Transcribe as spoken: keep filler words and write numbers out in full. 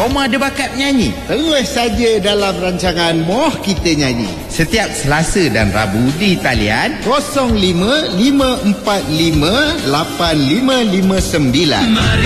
Roma ada bakat menyanyi? Terus saja dalam rancangan Moh Kita Nyanyi. Setiap Selasa dan Rabu di talian kosong lima lima empat lima lapan lima lima sembilan.